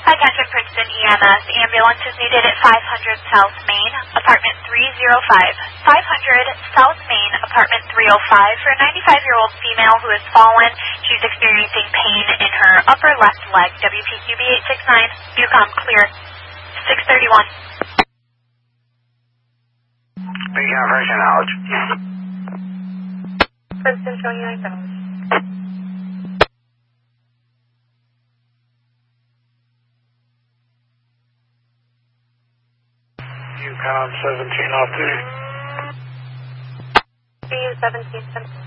Attention Princeton EMS. Ambulance is needed at 500 South Main, apartment 305. 500 South Main, apartment 305 for a 95-year-old female who has fallen. She's experiencing pain in her upper left leg. WPQB 869. Yukon clear. 631. Beacon Operation Knowledge. Princeton showing you 9 Yukon 17 off duty. See you 17.